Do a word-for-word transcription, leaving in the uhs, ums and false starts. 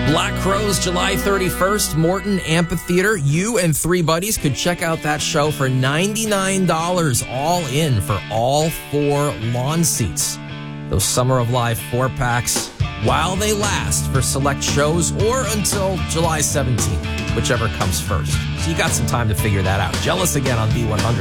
Black Crowes, July thirty-first, Morton Amphitheater. You and three buddies could check out that show for ninety-nine dollars all in for all four lawn seats. Those Summer of Live four-packs while they last for select shows or until July seventeenth, whichever comes first. So you got some time to figure that out. Jealous again on B one hundred.